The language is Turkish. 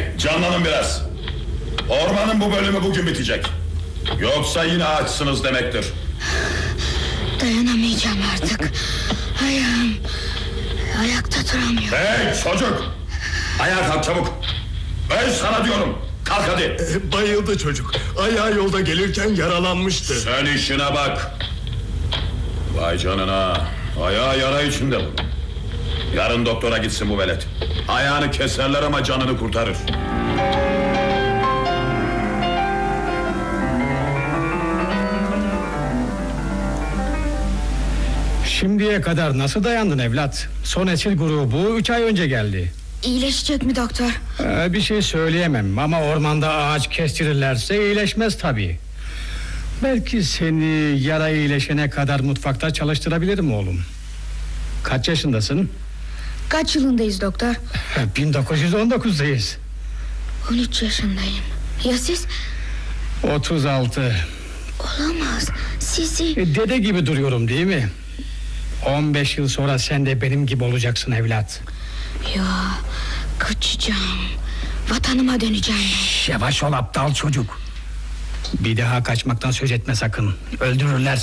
Hey, canlanın biraz. Ormanın bu bölümü bugün bitecek. Yoksa yine açsınız demektir. Dayanamayacağım artık. Ayağım. Ayakta duramıyorum. Hey çocuk! Ayağa kalk çabuk. Ben sana diyorum. Kalk hadi. Bayıldı çocuk. Ayağı yolda gelirken yaralanmıştı. Sen işine bak. Vay canına. Ayağı yara içinde bu. Yarın doktora gitsin bu velet. Ayağını keserler ama canını kurtarır. Şimdiye kadar nasıl dayandın evlat? Son esil grubu 3 ay önce geldi. İyileşecek mi doktor? Bir şey söyleyemem ama ormanda ağaç kestirirlerse iyileşmez tabii. Belki seni yara iyileşene kadar mutfakta çalıştırabilirim oğlum. Kaç yaşındasın? Kaç yılındayız doktor? 1919'dayız. 13 yaşındayım. Ya siz? 36. Olamaz. Sizi... Dede gibi duruyorum değil mi? 15 yıl sonra sen de benim gibi olacaksın evlat. Ya kaçacağım. Vatanıma döneceğim. Yavaş ol aptal çocuk. Bir daha kaçmaktan söz etme sakın. Öldürürler